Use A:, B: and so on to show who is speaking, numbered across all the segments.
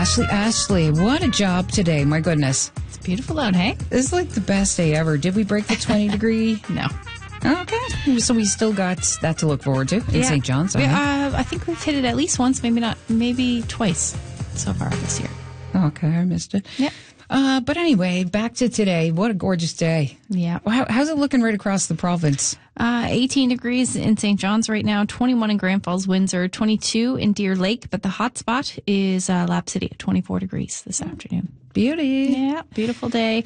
A: Ashley, what a job today. My goodness.
B: It's beautiful out, hey?
A: This is like the best day ever. Did we break the 20 degree?
B: No.
A: Okay. So we still got that to look forward to in St. John's.
B: I think we've hit it at least once, maybe twice so far this year.
A: Okay, I missed it.
B: Yeah.
A: But anyway, back to today. What a gorgeous day.
B: Yeah.
A: How's it looking right across the province?
B: 18 degrees in St. John's right now, 21 in Grand Falls, Windsor, 22 in Deer Lake, but the hot spot is Lab City at 24 degrees this afternoon.
A: Beauty.
B: Yeah, beautiful day.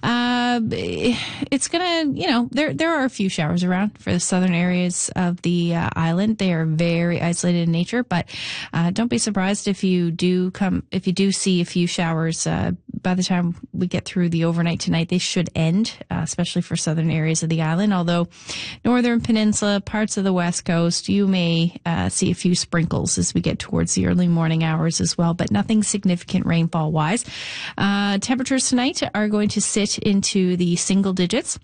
B: It's gonna, there are a few showers around for the southern areas of the island. They are very isolated in nature, but don't be surprised if you do see a few showers by the time we get through the overnight tonight. They should end, especially for southern areas of the island. Although northern peninsula, parts of the west coast, you may see a few sprinkles as we get towards the early morning hours as well, but nothing significant rainfall wise. Temperatures tonight are going to sit into the single digits.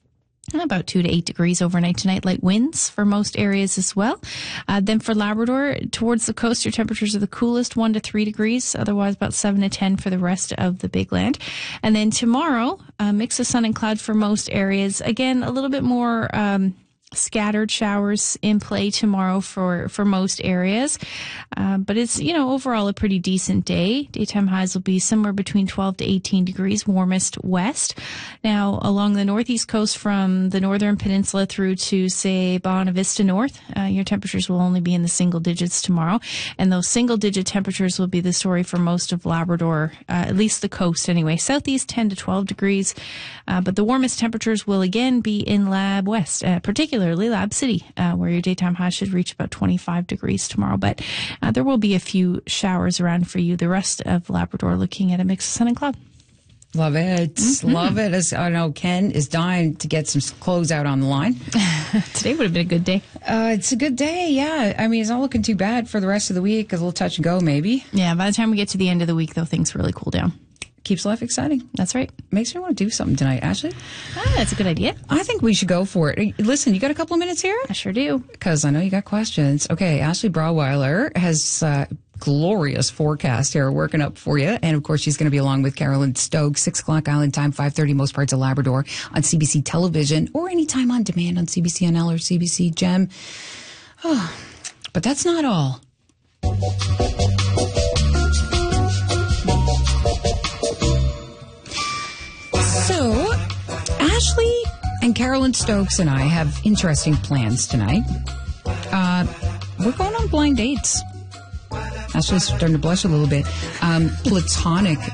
B: About 2 to 8 degrees overnight tonight. Light winds for most areas as well. Then for Labrador, towards the coast, your temperatures are the coolest, 1 to 3 degrees. Otherwise, about 7 to 10 for the rest of the big land. And then tomorrow, a mix of sun and cloud for most areas. Again, a little bit more scattered showers in play tomorrow for most areas. But it's, overall a pretty decent day. Daytime highs will be somewhere between 12 to 18 degrees, warmest west. Now, along the northeast coast from the northern peninsula through to, say, Bonavista Vista North, your temperatures will only be in the single digits tomorrow. And those single digit temperatures will be the story for most of Labrador, at least the coast anyway. Southeast 10 to 12 degrees. But the warmest temperatures will again be in Lab West, particularly Lab City, where your daytime high should reach about 25 degrees tomorrow. But there will be a few showers around for you. The rest of Labrador looking at a mix of sun and cloud.
A: Love it. Mm-hmm. Love it. As I know, Ken is dying to get some clothes out on the line.
B: Today would have been a good day.
A: It's a good day, yeah. I mean, it's not looking too bad for the rest of the week. A little touch and go, maybe.
B: Yeah, by the time we get to the end of the week, though, things really cool down.
A: Keeps life exciting.
B: That's right.
A: Makes me want to do something tonight, Ashley.
B: That's a good idea.
A: I think we should go for it. Listen, you got a couple of minutes here?
B: I sure do.
A: Because I know you got questions. Okay, Ashley Brauweiler has glorious forecast here working up for you. And, of course, she's going to be along with Carolyn Stokes, 6 o'clock Island time, 5:30 most parts of Labrador on CBC Television or anytime on demand on CBCNL or CBC Gem. Oh, but that's not all. So, Ashley and Carolyn Stokes and I have interesting plans tonight. We're going on blind dates. Ashley's starting to blush a little bit. Platonic